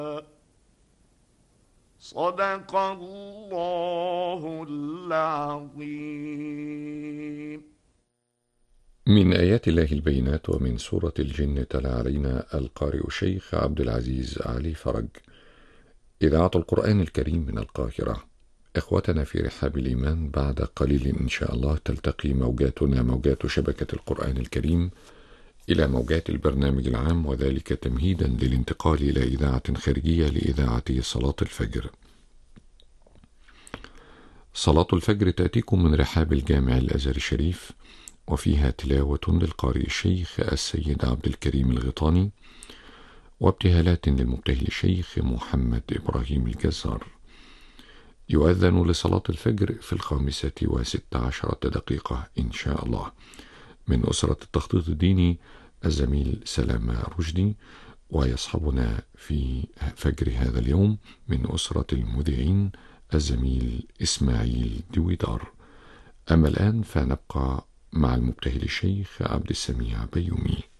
صدق الله العظيم. من آيات الله البينات. ومن سورة الجن تلا علينا القارئ الشيخ عبد العزيز علي فرج. إذاعة القرآن الكريم من القاهرة. إخوتنا في رحاب الإيمان، بعد قليل إن شاء الله تلتقي موجاتنا، موجات شبكة القرآن الكريم، إلى موجات البرنامج العام، وذلك تمهيدا للانتقال إلى إذاعة خارجية لإذاعة صلاة الفجر. صلاة الفجر تأتيكم من رحاب الجامع الأزهر الشريف، وفيها تلاوة للقارئ الشيخ السيد عبد الكريم الغيطاني، وابتهالات للمبتهل الشيخ محمد إبراهيم الجزار. يؤذن لصلاة الفجر في 5:16 إن شاء الله. من أسرة التخطيط الديني الزميل سلامة رشدي، ويصحبنا في فجر هذا اليوم من أسرة المذيعين الزميل إسماعيل دويدار. أما الآن فنبقى مع المبتهل الشيخ عبد السميع بيومي.